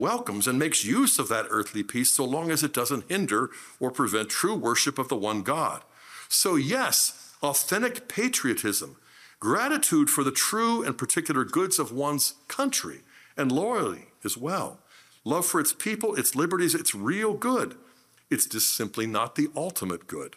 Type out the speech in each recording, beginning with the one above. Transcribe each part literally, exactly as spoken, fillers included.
welcomes and makes use of that earthly peace so long as it doesn't hinder or prevent true worship of the one God. So yes, authentic patriotism, gratitude for the true and particular goods of one's country, and loyalty as well. Love for its people, its liberties, its real good. It's just simply not the ultimate good.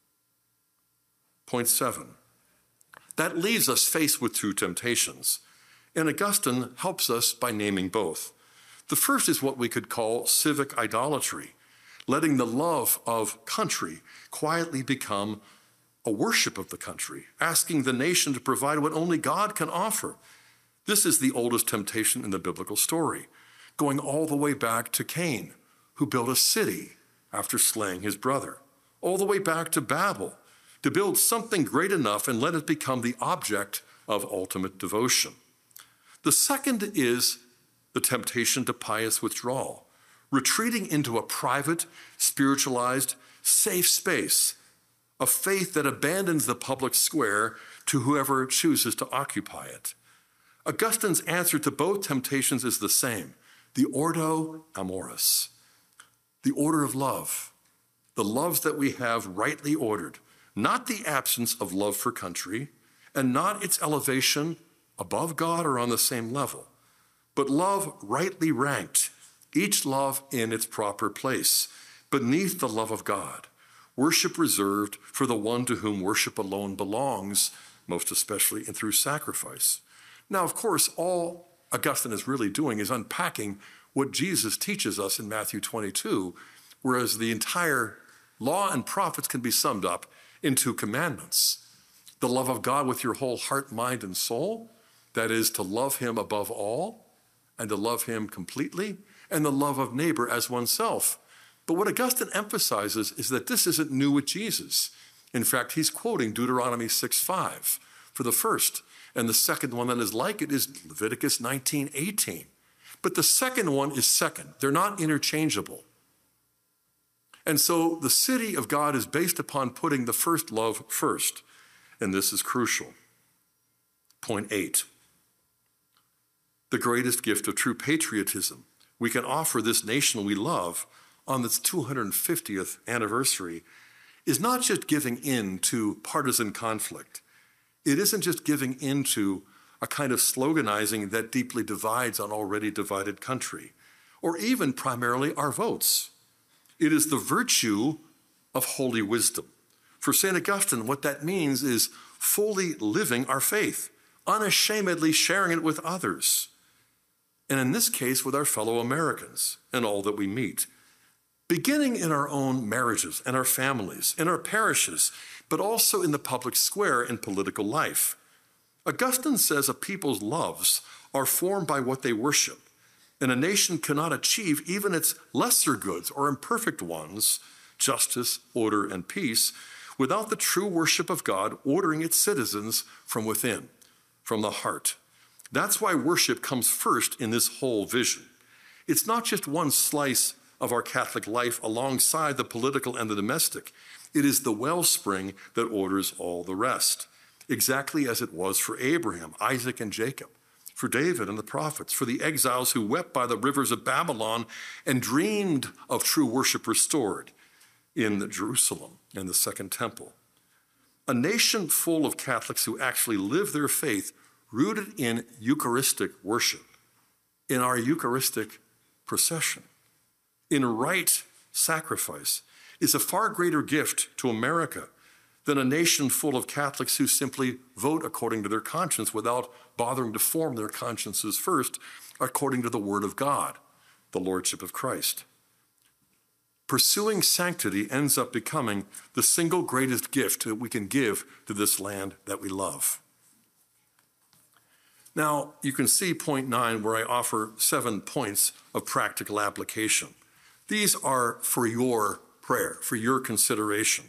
Point seven. That leaves us faced with two temptations, and Augustine helps us by naming both. The first is what we could call civic idolatry, letting the love of country quietly become a worship of the country, asking the nation to provide what only God can offer. This is the oldest temptation in the biblical story, going all the way back to Cain, who built a city after slaying his brother, all the way back to Babel, to build something great enough and let it become the object of ultimate devotion. The second is the temptation to pious withdrawal, retreating into a private, spiritualized, safe space, a faith that abandons the public square to whoever chooses to occupy it. Augustine's answer to both temptations is the same, the ordo amoris, the order of love, the loves that we have rightly ordered, not the absence of love for country, and not its elevation above God or on the same level, but love rightly ranked, each love in its proper place, beneath the love of God, worship reserved for the one to whom worship alone belongs, most especially and through sacrifice. Now, of course, all Augustine is really doing is unpacking what Jesus teaches us in Matthew twenty-two, whereas the entire law and prophets can be summed up in two commandments. The love of God with your whole heart, mind, and soul, that is to love him above all and to love him completely, and the love of neighbor as oneself. But what Augustine emphasizes is that this isn't new with Jesus. In fact, he's quoting Deuteronomy six five for the first, and the second one that is like it is Leviticus nineteen eighteen. But the second one is second. They're not interchangeable. And so the city of God is based upon putting the first love first, and this is crucial. Point eight. The greatest gift of true patriotism we can offer this nation we love on its two hundred fiftieth anniversary is not just giving in to partisan conflict. It isn't just giving in to a kind of sloganizing that deeply divides an already divided country, or even primarily our votes. It is the virtue of holy wisdom. For Saint Augustine, what that means is fully living our faith, unashamedly sharing it with others, and in this case with our fellow Americans and all that we meet, beginning in our own marriages and our families, in our parishes, but also in the public square and political life. Augustine says a people's loves are formed by what they worship, and a nation cannot achieve even its lesser goods or imperfect ones, justice, order, and peace, without the true worship of God ordering its citizens from within, from the heart. That's why worship comes first in this whole vision. It's not just one slice of our Catholic life alongside the political and the domestic. It is the wellspring that orders all the rest, exactly as it was for Abraham, Isaac, and Jacob, for David and the prophets, for the exiles who wept by the rivers of Babylon and dreamed of true worship restored in Jerusalem and the Second Temple. A nation full of Catholics who actually live their faith rooted in Eucharistic worship, in our Eucharistic procession, in right sacrifice, is a far greater gift to America than a nation full of Catholics who simply vote according to their conscience without bothering to form their consciences first according to the Word of God, the Lordship of Christ. Pursuing sanctity ends up becoming the single greatest gift that we can give to this land that we love. Now, you can see point nine where I offer seven points of practical application. These are for your prayer, for your consideration.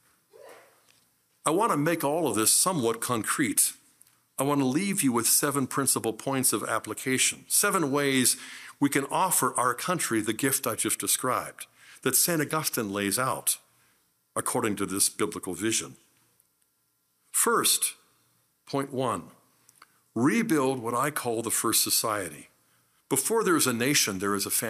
I want to make all of this somewhat concrete. I want to leave you with seven principal points of application, seven ways we can offer our country the gift I just described, that Saint Augustine lays out according to this biblical vision. First, point one, rebuild what I call the first society Before there is a nation, there is a family.